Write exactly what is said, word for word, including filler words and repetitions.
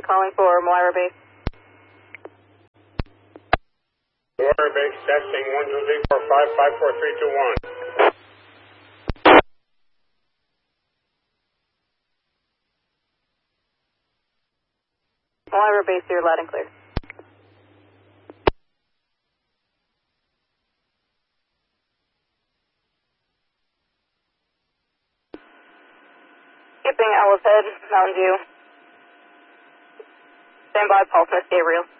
calling for Moira Base. Moira Base, testing one two three four five five four three two one. Moira Base, you're loud and clear. Skipping Owl's Head, Mountain View. Stand by, Paul Smith, Gabriel.